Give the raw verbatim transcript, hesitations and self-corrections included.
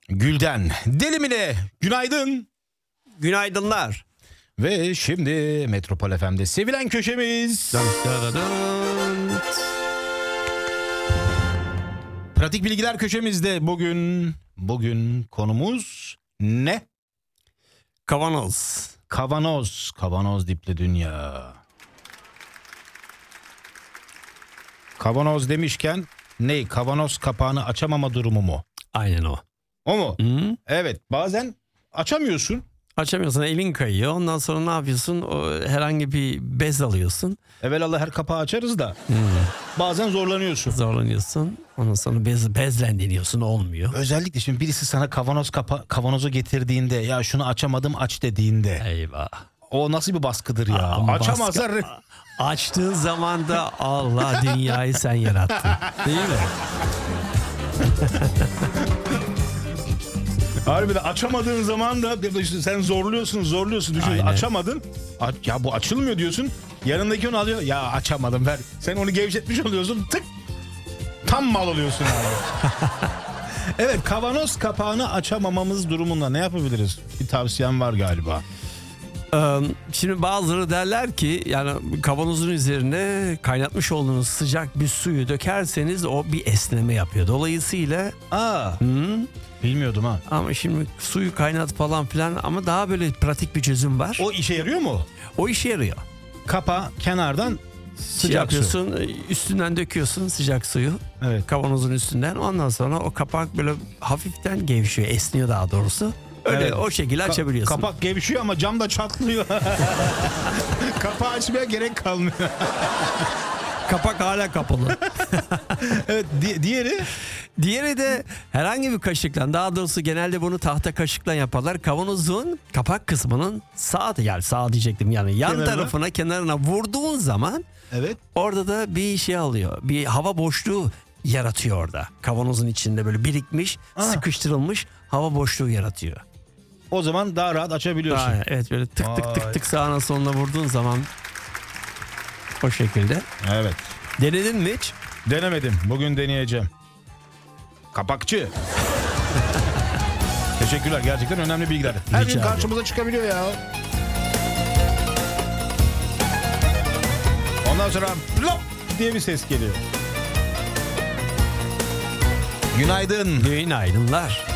Gülden Delimine günaydın. Günaydınlar. Ve şimdi Metropol F M'de sevilen köşemiz. Dın dın dın. Pratik bilgiler köşemizde bugün bugün konumuz ne? Kavanoz. Kavanoz, kavanoz dipli dünya. Kavanoz demişken ne? Kavanoz kapağını açamama durumu mu? Aynen o. O mu? Hı? Evet, bazen açamıyorsun. Açamıyorsun, elin kayıyor. Ondan sonra ne yapıyorsun? O, herhangi bir bez alıyorsun. Evelallah her kapağı açarız da Hı. bazen zorlanıyorsun. Zorlanıyorsun. Ondan sonra bez, bezle deniyorsun, olmuyor. Özellikle şimdi birisi sana kavanoz kapa kavanozu getirdiğinde ya şunu açamadım aç dediğinde Eyvah. o nasıl bir baskıdır ya? Ama Açamazsa baskı- Açtığın zaman da Allah dünyayı sen yarattın. Değil mi? Harbiden açamadığın zaman da işte sen zorluyorsun zorluyorsun düşün Aynen. açamadın. Aç, ya bu açılmıyor diyorsun. Yanındaki onu alıyor. Ya açamadım ver. Sen onu gevşetmiş oluyorsun. Tık. Tam mal oluyorsun abi. Evet, kavanoz kapağını açamamamız durumunda ne yapabiliriz? Bir tavsiyem var galiba. Ee, Şimdi bazıları derler ki yani kavanozun üzerine kaynatmış olduğunuz sıcak bir suyu dökerseniz o bir esneme yapıyor. Dolayısıyla Aa, hı, bilmiyordum ha. ama şimdi suyu kaynat falan filan ama daha böyle pratik bir çözüm var. O, O işe yarıyor mu? o işe yarıyor. Kapağı kenardan Şey sıcak su. yapıyorsun, üstünden döküyorsun sıcak suyu Evet. kavanozun üstünden. Ondan sonra o kapak böyle hafiften gevşiyor, esniyor daha doğrusu. Öyle Evet. o şekilde Ka- açabiliyorsun. Kapak gevşiyor ama cam da çatlıyor. Kapağı açmaya gerek kalmıyor. Kapak hala kapalı. Evet, di- diğeri Diğeri de herhangi bir kaşıkla, daha doğrusu genelde bunu tahta kaşıkla yaparlar. Kavanozun kapak kısmının sağ, yani sağ diyecektim yani yan Kenarına. tarafına, kenarına vurduğun zaman evet. orada da bir şey alıyor. Bir hava boşluğu yaratıyor orada. Kavanozun içinde böyle birikmiş, Aa. sıkıştırılmış hava boşluğu yaratıyor. O zaman daha rahat açabiliyorsun. Aa, evet, böyle tık tık Vay. tık tık sağına soluna vurduğun zaman o şekilde. Evet. Denedin mi hiç? Denemedim. Bugün deneyeceğim. Kapakçı. Teşekkürler. Gerçekten önemli bilgiler. Her Rica gün ederim. karşımıza çıkabiliyor ya. Ondan sonra plop diye bir ses geliyor. Günaydın. Günaydınlar.